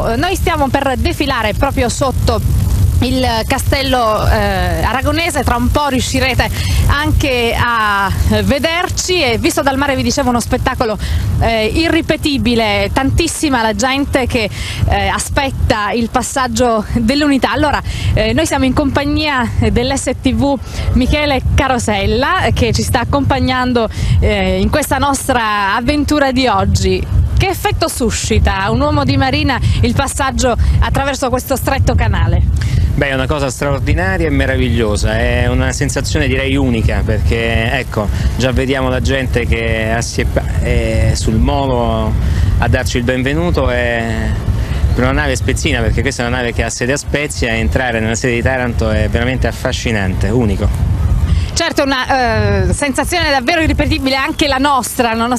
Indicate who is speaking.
Speaker 1: Ecco, noi stiamo per defilare proprio sotto il castello aragonese, tra un po' riuscirete anche a vederci, e visto dal mare vi dicevo uno spettacolo irripetibile, tantissima la gente che aspetta il passaggio dell'unità. Allora noi siamo in compagnia dell'STV Michele Carosella, che ci sta accompagnando in questa nostra avventura di oggi. Che effetto suscita un uomo di marina il passaggio attraverso questo stretto canale?
Speaker 2: Beh, è una cosa straordinaria e meravigliosa, è una sensazione direi unica, perché ecco, già vediamo la gente che è sul molo a darci il benvenuto, per una nave spezzina, perché questa è una nave che ha sede a Spezia, e entrare nella sede di Taranto è veramente affascinante, unico.
Speaker 1: Certo, una sensazione davvero irripetibile anche la nostra,